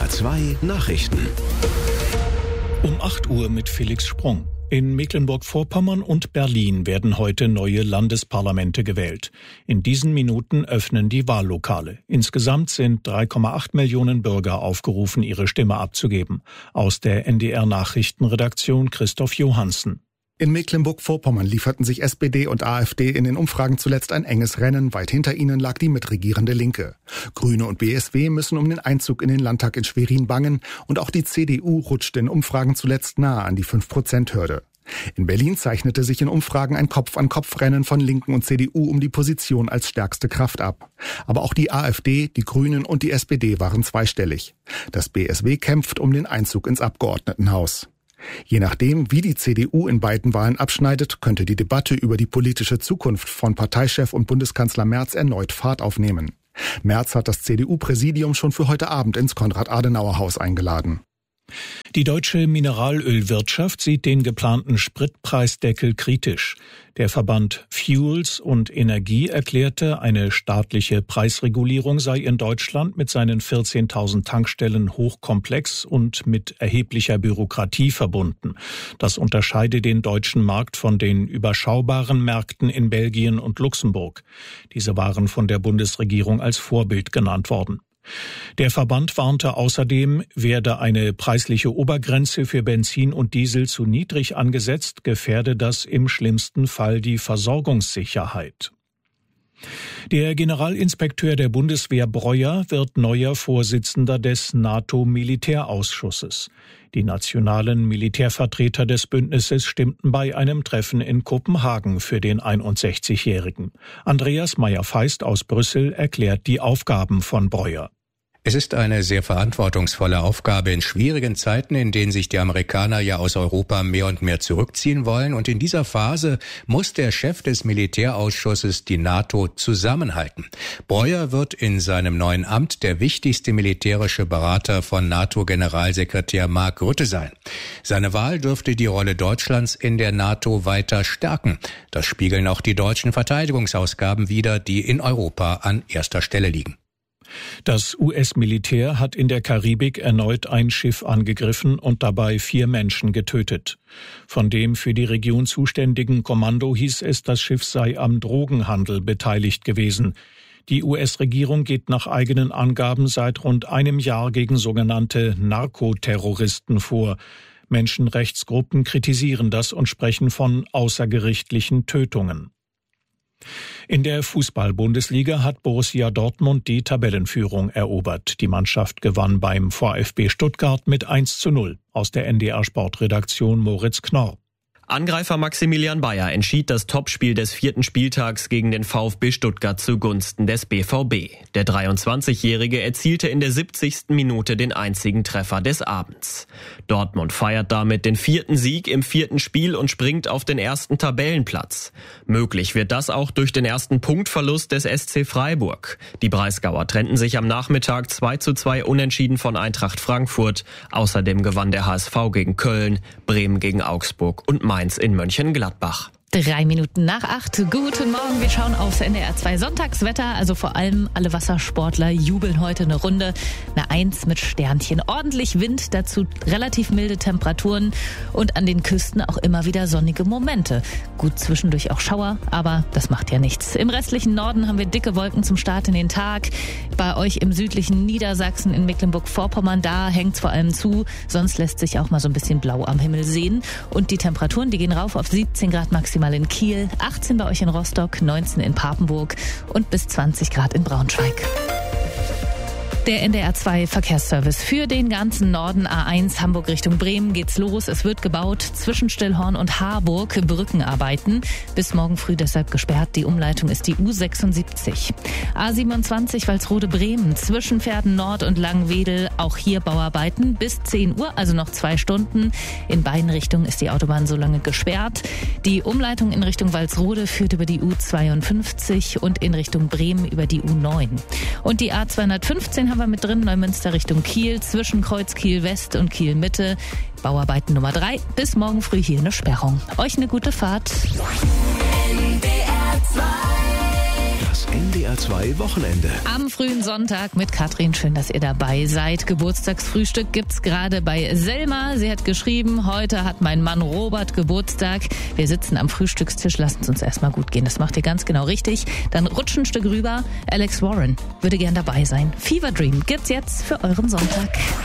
NDR 2 Nachrichten. Um 8 Uhr mit Felix Sprung. In Mecklenburg-Vorpommern und Berlin werden heute neue Landesparlamente gewählt. In diesen Minuten öffnen die Wahllokale. Insgesamt sind 3,8 Millionen Bürger aufgerufen, ihre Stimme abzugeben. Aus der NDR-Nachrichtenredaktion Christoph Johansen. In Mecklenburg-Vorpommern lieferten sich SPD und AfD in den Umfragen zuletzt ein enges Rennen. Weit hinter ihnen lag die mitregierende Linke. Grüne und BSW müssen um den Einzug in den Landtag in Schwerin bangen. Und auch die CDU rutschte in Umfragen zuletzt nahe an die 5%-Hürde. In Berlin zeichnete sich in Umfragen ein Kopf-an-Kopf-Rennen von Linken und CDU um die Position als stärkste Kraft ab. Aber auch die AfD, die Grünen und die SPD waren zweistellig. Das BSW kämpft um den Einzug ins Abgeordnetenhaus. Je nachdem, wie die CDU in beiden Wahlen abschneidet, könnte die Debatte über die politische Zukunft von Parteichef und Bundeskanzler Merz erneut Fahrt aufnehmen. Merz hat das CDU-Präsidium schon für heute Abend ins Konrad-Adenauer-Haus eingeladen. Die deutsche Mineralölwirtschaft sieht den geplanten Spritpreisdeckel kritisch. Der Verband Fuels und Energie erklärte, eine staatliche Preisregulierung sei in Deutschland mit seinen 14.000 Tankstellen hochkomplex und mit erheblicher Bürokratie verbunden. Das unterscheide den deutschen Markt von den überschaubaren Märkten in Belgien und Luxemburg. Diese waren von der Bundesregierung als Vorbild genannt worden. Der Verband warnte außerdem, werde eine preisliche Obergrenze für Benzin und Diesel zu niedrig angesetzt, gefährde das im schlimmsten Fall die Versorgungssicherheit. Der Generalinspekteur der Bundeswehr Breuer wird neuer Vorsitzender des NATO-Militärausschusses. Die nationalen Militärvertreter des Bündnisses stimmten bei einem Treffen in Kopenhagen für den 61-Jährigen. Andreas Meyer-Feist aus Brüssel erklärt die Aufgaben von Breuer. Es ist eine sehr verantwortungsvolle Aufgabe in schwierigen Zeiten, in denen sich die Amerikaner ja aus Europa mehr und mehr zurückziehen wollen. Und in dieser Phase muss der Chef des Militärausschusses die NATO zusammenhalten. Breuer wird in seinem neuen Amt der wichtigste militärische Berater von NATO-Generalsekretär Mark Rutte sein. Seine Wahl dürfte die Rolle Deutschlands in der NATO weiter stärken. Das spiegeln auch die deutschen Verteidigungsausgaben wider, die in Europa an erster Stelle liegen. Das US-Militär hat in der Karibik erneut ein Schiff angegriffen und dabei 4 Menschen getötet. Von dem für die Region zuständigen Kommando hieß es, das Schiff sei am Drogenhandel beteiligt gewesen. Die US-Regierung geht nach eigenen Angaben seit rund einem Jahr gegen sogenannte Narkoterroristen vor. Menschenrechtsgruppen kritisieren das und sprechen von außergerichtlichen Tötungen. In der Fußball-Bundesliga hat Borussia Dortmund die Tabellenführung erobert. Die Mannschaft gewann beim VfB Stuttgart mit 1:0. Aus der NDR-Sportredaktion Moritz Knorr. Angreifer Maximilian Bayer entschied das Topspiel des 4. Spieltags gegen den VfB Stuttgart zugunsten des BVB. Der 23-Jährige erzielte in der 70. Minute den einzigen Treffer des Abends. Dortmund feiert damit den 4. Sieg im 4. Spiel und springt auf den 1. Tabellenplatz. Möglich wird das auch durch den ersten Punktverlust des SC Freiburg. Die Breisgauer trennten sich am Nachmittag 2:2 unentschieden von Eintracht Frankfurt. Außerdem gewann der HSV gegen Köln, Bremen gegen Augsburg und Mainz in Mönchengladbach. 3 Minuten nach 8. Guten Morgen, wir schauen aufs NDR 2 Sonntagswetter. Also vor allem alle Wassersportler jubeln heute eine Runde. Eine 1 mit Sternchen. Ordentlich Wind, dazu relativ milde Temperaturen und an den Küsten auch immer wieder sonnige Momente. Gut, zwischendurch auch Schauer, aber das macht ja nichts. Im restlichen Norden haben wir dicke Wolken zum Start in den Tag. Bei euch im südlichen Niedersachsen, in Mecklenburg-Vorpommern, da hängt's vor allem zu. Sonst lässt sich auch mal so ein bisschen blau am Himmel sehen. Und die Temperaturen, die gehen rauf auf 17 Grad maximal in Kiel, 18 bei euch in Rostock, 19 in Papenburg und bis 20 Grad in Braunschweig. Der NDR 2 Verkehrsservice für den ganzen Norden. A1 Hamburg Richtung Bremen geht's los. Es wird gebaut zwischen Stillhorn und Harburg. Brückenarbeiten. Bis morgen früh deshalb gesperrt. Die Umleitung ist die U76. A27 Walsrode Bremen zwischen Pferden Nord und Langwedel. Auch hier Bauarbeiten bis 10 Uhr, also noch 2 Stunden. In beiden Richtungen ist die Autobahn so lange gesperrt. Die Umleitung in Richtung Walsrode führt über die U52 und in Richtung Bremen über die U9. Und die A215 haben wir mit drin, Neumünster Richtung Kiel, zwischen Kreuz Kiel West und Kiel Mitte. Bauarbeiten Nummer 3. Bis morgen früh hier eine Sperrung. Euch eine gute Fahrt. Das NDR SWR 2 Wochenende. Am frühen Sonntag mit Katrin. Schön, dass ihr dabei seid. Geburtstagsfrühstück gibt's gerade bei Selma. Sie hat geschrieben, heute hat mein Mann Robert Geburtstag. Wir sitzen am Frühstückstisch. Lasst es uns erstmal gut gehen. Das macht ihr ganz genau richtig. Dann rutscht ein Stück rüber. Alex Warren würde gern dabei sein. Fever Dream gibt's jetzt für euren Sonntag.